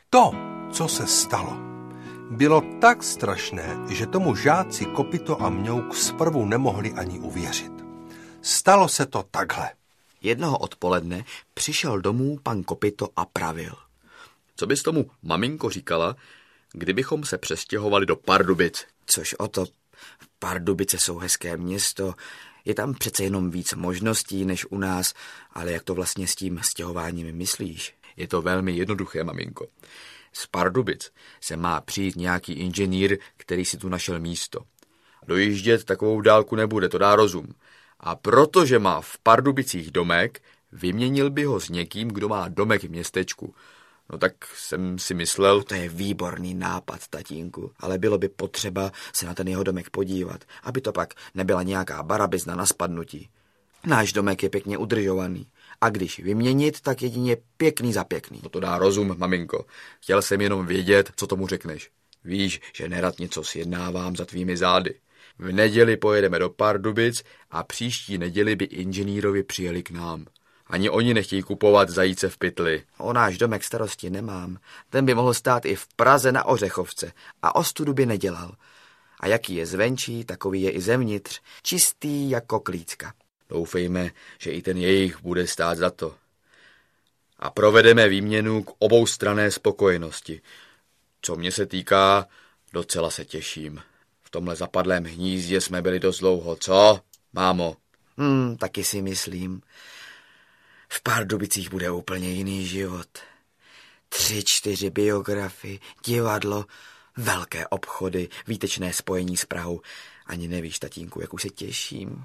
To, co se stalo, bylo tak strašné, že tomu žáci Kopito a Mňouk zprvu nemohli ani uvěřit. Stalo se to takhle. Jednoho odpoledne přišel domů pan Kopito a pravil. Co bys tomu, maminko, říkala, kdybychom se přestěhovali do Pardubic? Což o to, Pardubice jsou hezké město, je tam přece jenom víc možností než u nás, ale jak to vlastně s tím stěhováním myslíš? Je to velmi jednoduché, maminko. Z Pardubic se má přijít nějaký inženýr, který si tu našel místo. Dojíždět takovou dálku nebude, to dá rozum. A protože má v Pardubicích domek, vyměnil by ho s někým, kdo má domek v městečku. No tak jsem si myslel... To je výborný nápad, tatínku, ale bylo by potřeba se na ten jeho domek podívat, aby to pak nebyla nějaká barabizna na spadnutí. Náš domek je pěkně udržovaný a když vyměnit, tak jedině pěkný za pěkný. No to dá rozum, maminko. Chtěl jsem jenom vědět, co tomu řekneš. Víš, že nerad něco sjednávám za tvými zády. V neděli pojedeme do Pardubic a příští neděli by inženýrovi přijeli k nám. Ani oni nechtějí kupovat zajíce v pytli. O náš domek starosti nemám. Ten by mohl stát i v Praze na Ořechovce a ostudu by nedělal. A jaký je zvenčí, takový je i zevnitř. Čistý jako klícka. Doufejme, že i ten jejich bude stát za to. A provedeme výměnu k oboustranné spokojenosti. Co mě se týká, docela se těším. V tomhle zapadlém hnízdě jsme byli dost dlouho, co, mámo? Taky si myslím. V Pardubicích bude úplně jiný život. 3-4 biografy, divadlo, velké obchody, výtečné spojení s Prahou. Ani nevíš, tatínku, jak už se těším.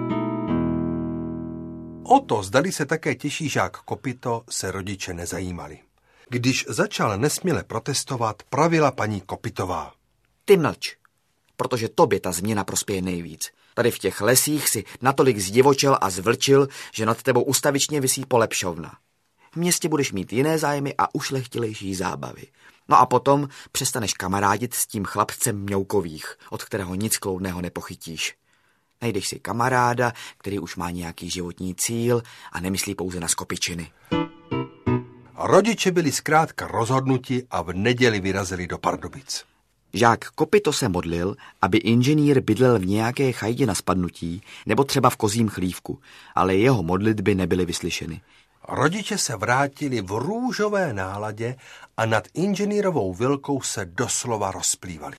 O to, zdali se také těší žák Kopito, se rodiče nezajímali. Když začal nesměle protestovat, pravila paní Kopitová. Ty mlč, protože tobě ta změna prospěje nejvíc. Tady v těch lesích si natolik zdivočel a zvlčil, že nad tebou ustavičně visí polepšovna. V městě budeš mít jiné zájmy a ušlechtilejší zábavy. No a potom přestaneš kamarádit s tím chlapcem Mňoukových, od kterého nic kloudného nepochytíš. Najdeš si kamaráda, který už má nějaký životní cíl a nemyslí pouze na skopičiny. Rodiče byli zkrátka rozhodnuti a v neděli vyrazili do Pardubic. Žák Kopito se modlil, aby inženýr bydlel v nějaké chajdě na spadnutí nebo třeba v kozím chlívku, ale jeho modlitby nebyly vyslyšeny. Rodiče se vrátili v růžové náladě a nad inženýrovou vilkou se doslova rozplývali.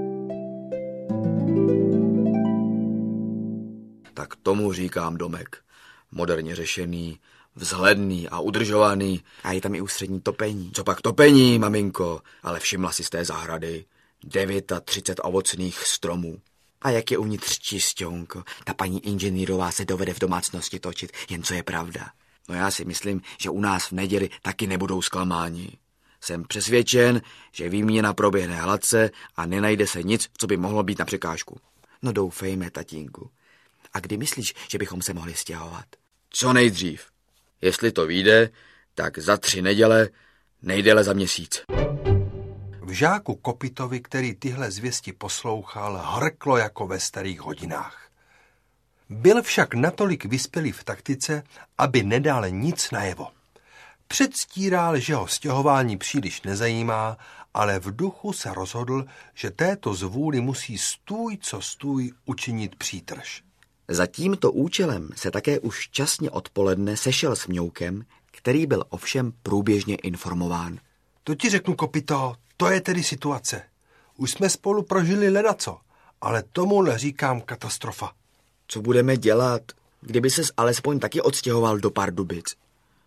Tak tomu říkám domek. Moderně řešený, vzhledný a udržovaný. A je tam i ústřední topení. Co pak topení, maminko? Ale všimla si z té zahrady 39 ovocných stromů. A jak je uvnitř čisťonko. Ta paní inženýrová se dovede v domácnosti točit, jen co je pravda. No já si myslím, že u nás v neděli taky nebudou zklamáni. Jsem přesvědčen, že výměna proběhne hladce a nenajde se nic, co by mohlo být na překážku. No doufejme, tatínku. A kdy myslíš, že bychom se mohli stěhovat? Co nejdřív. Jestli to vyjde, tak za 3 neděle, nejdéle za měsíc. V žáku Kopitovi, který tyhle zvěsti poslouchal, hrklo jako ve starých hodinách. Byl však natolik vyspělý v taktice, aby nedal nic najevo. Předstíral, že ho stěhování příliš nezajímá, ale v duchu se rozhodl, že této zvůli musí stůj co stůj učinit přítrž. Za tímto účelem se také už časně odpoledne sešel s Mňoukem, který byl ovšem průběžně informován. To ti řeknu, Kopito, to je tedy situace. Už jsme spolu prožili ledaco, ale tomuhle říkám katastrofa. Co budeme dělat, kdyby ses alespoň taky odstěhoval do Pardubic?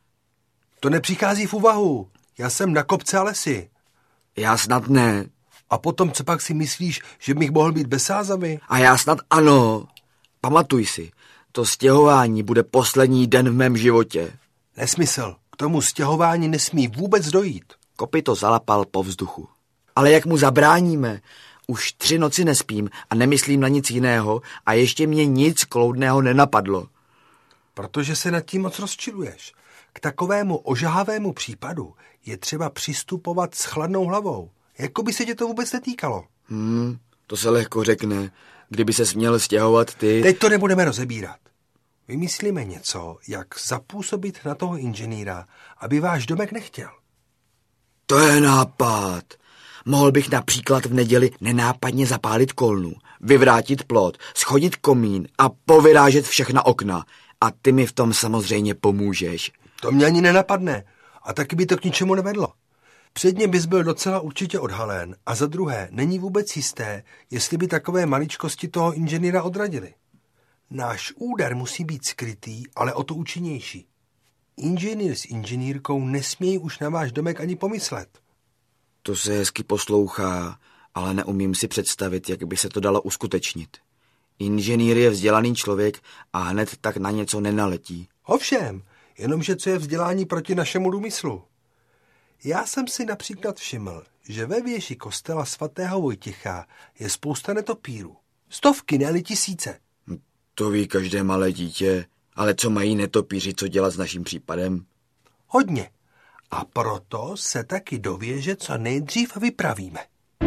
To nepřichází v úvahu. Já jsem na kopce a lesy. Já snad ne. A potom, co pak si myslíš, že bych mohl být bez Sázavy? A já snad ano. Pamatuj si, to stěhování bude poslední den v mém životě. Nesmysl. K tomu stěhování nesmí vůbec dojít. Kopito zalapal po vzduchu. Ale jak mu zabráníme? Už 3 noci nespím a nemyslím na nic jiného a ještě mě nic kloudného nenapadlo. Protože se nad tím moc rozčiluješ. K takovému ožahavému případu je třeba přistupovat s chladnou hlavou. Jako by se tě to vůbec netýkalo. To se lehko řekne. Kdyby se směl stěhovat ty... Teď to nebudeme rozebírat. Vymyslíme něco, jak zapůsobit na toho inženýra, aby váš domek nechtěl. To je nápad. Mohl bych například v neděli nenápadně zapálit kolnu, vyvrátit plot, schodit komín a povyrážet všechna okna. A ty mi v tom samozřejmě pomůžeš. To mě ani nenapadne. A taky by to k ničemu nevedlo. Předně bys byl docela určitě odhalen a za druhé není vůbec jisté, jestli by takové maličkosti toho inženýra odradili. Náš úder musí být skrytý, ale o to účinnější. Inženýr s inženýrkou nesmějí už na váš domek ani pomyslet. To se hezky poslouchá, ale neumím si představit, jak by se to dalo uskutečnit. Inženýr je vzdělaný člověk a hned tak na něco nenaletí. Ovšem, jenomže co je vzdělání proti našemu důmyslu? Já jsem si například všiml, že ve věži kostela svatého Vojtěcha je spousta netopírů. Stovky, ne-li tisíce. To ví každé malé dítě, ale co mají netopíři co dělat s naším případem? Hodně. A proto se taky do věže co nejdřív vypravíme.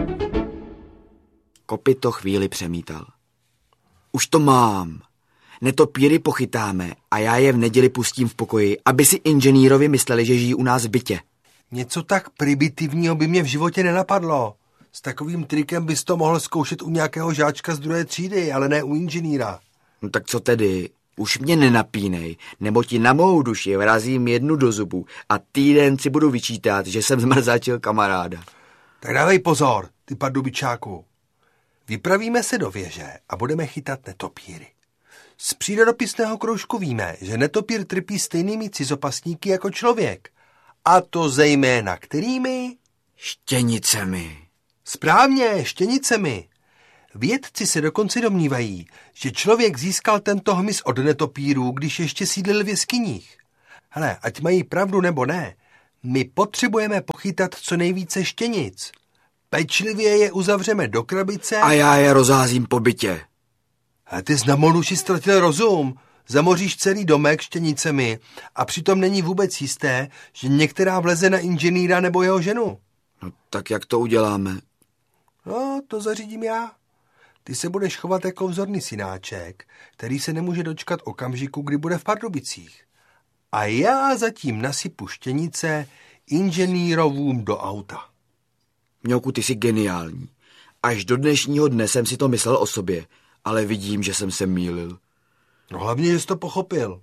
Kopyto chvíli přemítal. Už to mám. Netopíry pochytáme a já je v neděli pustím v pokoji, aby si inženýrovi mysleli, že žijí u nás v bytě. Něco tak primitivního by mě v životě nenapadlo. S takovým trikem bys to mohl zkoušet u nějakého žáčka z 2. třídy, ale ne u inženýra. No tak co tedy? Už mě nenapínej, nebo ti na mou duši vrazím jednu do zubu a týden si budu vyčítat, že jsem zmrzačil kamaráda. Tak dávej pozor, ty pardubičáku. Vypravíme se do věže a budeme chytat netopíry. Z přírodopisného kroužku víme, že netopír trpí stejnými cizopasníky jako člověk. A to zejména kterými? Štěnicemi. Správně, štěnicemi. Vědci se dokonce domnívají, že člověk získal tento hmyz od netopírů, když ještě sídlil v jeskyních. Hele, ať mají pravdu nebo ne, my potřebujeme pochytat co nejvíce štěnic. Pečlivě je uzavřeme do krabice a já je rozházím po bytě. A ty jsi na monuši ztratil rozum. Zamoříš celý domek štěnicemi a přitom není vůbec jisté, že některá vleze na inženýra nebo jeho ženu. No tak jak to uděláme? No, to zařídím já. Ty se budeš chovat jako vzorný synáček, který se nemůže dočkat okamžiku, kdy bude v Pardubicích. A já zatím nasypu štěnice inženýrovům do auta. Mňouku, ty jsi geniální. Až do dnešního dne jsem si to myslel o sobě, ale vidím, že jsem se mýlil. No hlavně, že jsi to pochopil.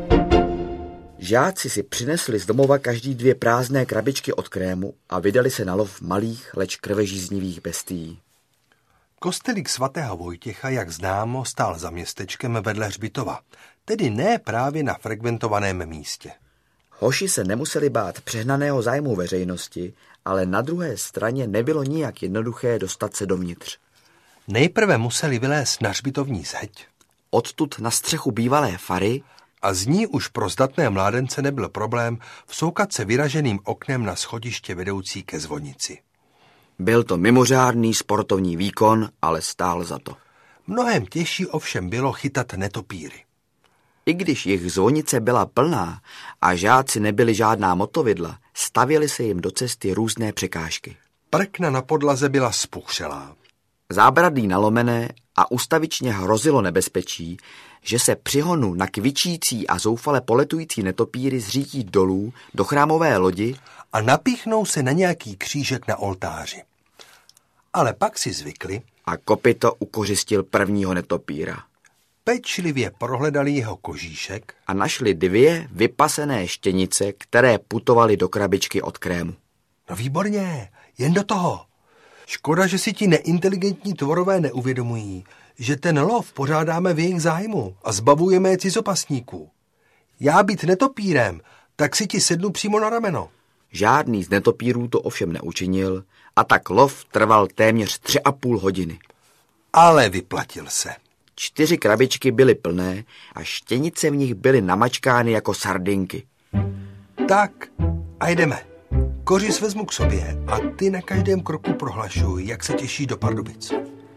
Žáci si přinesli z domova každý 2 prázdné krabičky od krému a vydali se na lov malých, leč krvežíznivých bestií. Kostelík svatého Vojtěcha, jak známo, stál za městečkem vedle hřbitova, tedy ne právě na frekventovaném místě. Hoši se nemuseli bát přehnaného zájmu veřejnosti, ale na druhé straně nebylo nijak jednoduché dostat se dovnitř. Nejprve museli vylézt na hřbitovní zeď. Odtud na střechu bývalé fary a z ní už pro zdatné mládence nebyl problém vsoukat se vyraženým oknem na schodiště vedoucí ke zvonici. Byl to mimořádný sportovní výkon, ale stál za to. Mnohem těžší ovšem bylo chytat netopíry. I když jejich zvonice byla plná a žáci nebyli žádná motovidla, stavěly se jim do cesty různé překážky. Prkna na podlaze byla spuchřelá. Zábradlí nalomené a ustavičně hrozilo nebezpečí, že se při honu na kvičící a zoufale poletující netopíry zřítí dolů do chrámové lodi a napíchnou se na nějaký křížek na oltáři. Ale pak si zvykli a kopyto ukořistil prvního netopíra. Pečlivě prohledali jeho kožíšek a našli 2 vypasené štěnice, které putovaly do krabičky od krému. No výborně, jen do toho. Škoda, že si ti neinteligentní tvorové neuvědomují, že ten lov pořádáme v jejich zájmu a zbavujeme je cizopasníků. Já být netopírem, tak si ti sednu přímo na rameno. Žádný z netopírů to ovšem neučinil a tak lov trval téměř 3,5 hodiny. Ale vyplatil se. 4 krabičky byly plné a štěnice v nich byly namačkány jako sardinky. Tak a jdeme. Kořis vezmu k sobě a ty na každém kroku prohlašuj, jak se těší do Pardubic.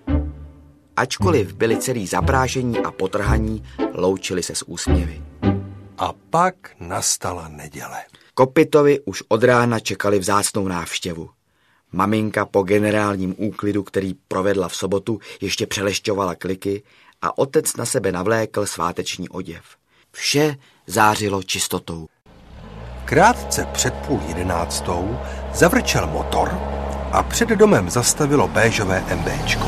Ačkoliv byli celý zaprášení a potrhaní, loučili se s úsměvy. A pak nastala neděle. Kopytovi už od rána čekali vzácnou návštěvu. Maminka po generálním úklidu, který provedla v sobotu, ještě přelešťovala kliky a otec na sebe navlékl sváteční oděv. Vše zářilo čistotou. Krátce před 10:30 zavrčel motor a před domem zastavilo béžové MBčko.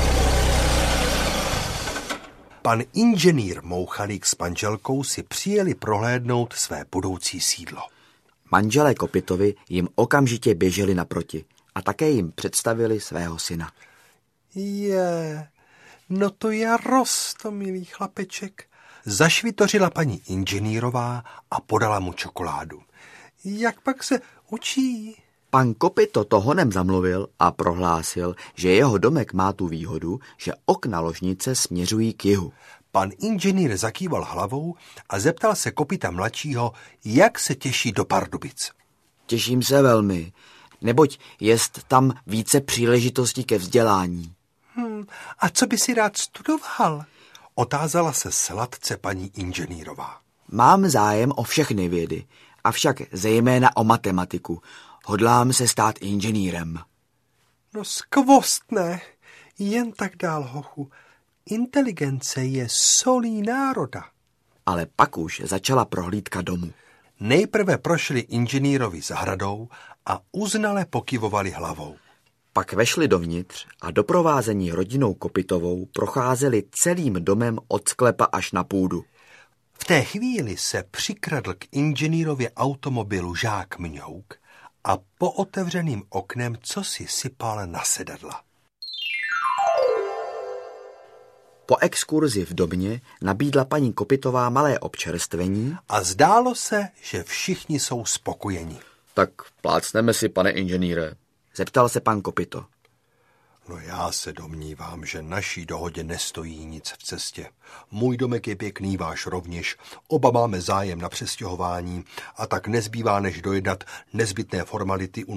Pan inženýr Mouchalík s manželkou si přijeli prohlédnout své budoucí sídlo. Manželé Kopitovi jim okamžitě běželi naproti a také jim představili svého syna. No to je Rostomilý chlapeček, zašvitořila paní inženýrová a podala mu čokoládu. Jak pak se učí? Pan Kopito to honem zamluvil a prohlásil, že jeho domek má tu výhodu, že okna ložnice směřují k jihu. Pan inženýr zakýval hlavou a zeptal se Kopita mladšího, jak se těší do Pardubic. Těším se velmi, neboť jest tam více příležitostí ke vzdělání. A co by si rád studoval? Otázala se sladce paní inženýrová. Mám zájem o všechny vědy, avšak zejména o matematiku. Hodlám se stát inženýrem. No skvostné, jen tak dál, hochu. Inteligence je solí národa. Ale pak už začala prohlídka domu. Nejprve prošli inženýrovi zahradou a uznale pokyvovali hlavou. Pak vešli dovnitř a doprovázení rodinou Kopitovou procházeli celým domem od sklepa až na půdu. V té chvíli se přikradl k inženýrově automobilu žák Mňouk a po otevřeným oknem cosi sypal na sedadla. Po exkurzi v domě nabídla paní Kopitová malé občerstvení a zdálo se, že všichni jsou spokojeni. Tak plácneme si, pane inženýre. Zeptal se pan Kopito. No já se domnívám, že naší dohodě nestojí nic v cestě. Můj domek je pěkný, váš rovněž. Oba máme zájem na přestěhování a tak nezbývá, než dojednat nezbytné formality u